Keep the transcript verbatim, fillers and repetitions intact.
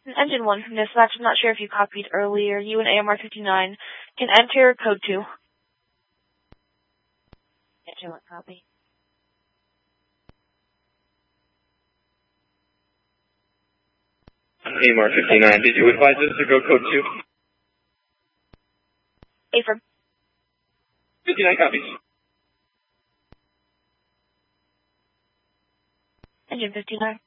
Engine one from dispatch. I'm not sure if you copied earlier. You and A M R fifty-nine can enter code two. Engine one copy. A M R fifty-nine, did you advise us to go code two? Affirm. fifty-nine copies. Engine fifty-nine.